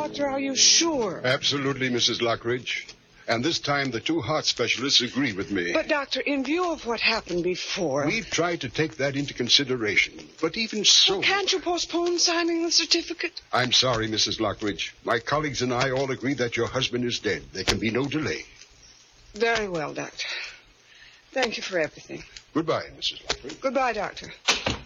Doctor, are you sure? Absolutely, Mrs. Lockridge. And this time the 2 heart specialists agree with me. But, Doctor, in view of what happened before... We've tried to take that into consideration. But even so... Well, can't you postpone signing the certificate? I'm sorry, Mrs. Lockridge. My colleagues and I all agree that your husband is dead. There can be no delay. Very well, Doctor. Thank you for everything. Goodbye, Mrs. Lockridge. Goodbye, Doctor.